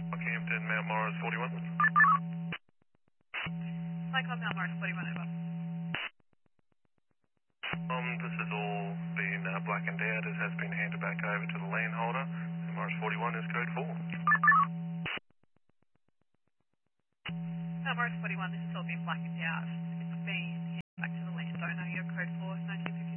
Campton, Mount Morris 41. Cyclone Mount Morris 41 over. This has all been blackened out. It has been handed back over to the land holder. Morris 41 is code 4. Mount Morris 41, this has all been blackened out. It's been handed back to the landowner. Your code 4 is 1950.